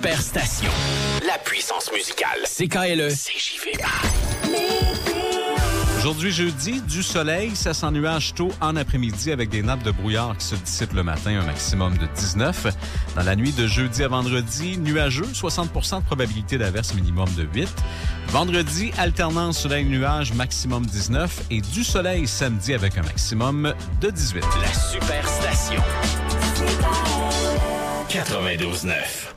Superstation. La puissance musicale. CKLE. CJVA. Aujourd'hui, jeudi, du soleil, ça sent nuage tôt en après-midi avec des nappes de brouillard qui se dissipent le matin, un maximum de 19. Dans la nuit de jeudi à vendredi, nuageux, 60 % de probabilité d'averse, minimum de 8. Vendredi, alternance soleil-nuage, maximum 19. Et du soleil samedi avec un maximum de 18. La Superstation. 92.9.